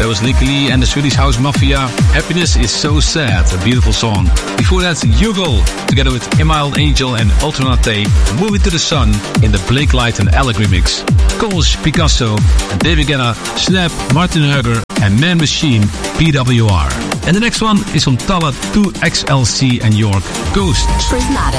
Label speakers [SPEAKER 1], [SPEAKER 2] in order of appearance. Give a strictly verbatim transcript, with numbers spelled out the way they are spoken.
[SPEAKER 1] That was Nicky Lee and the Swedish House Mafia. Happiness is so sad, a beautiful song. Before that, Hugo, together with Emile Angel and Alternate, Move It to the Sun in the Blake Light and Alec remix. Coles, Picasso, and David Guetta, Snap, Martin Hugger, and Man Machine, P W R. And the next one is from Tala two X L C and York, Ghost.
[SPEAKER 2] Prismatic.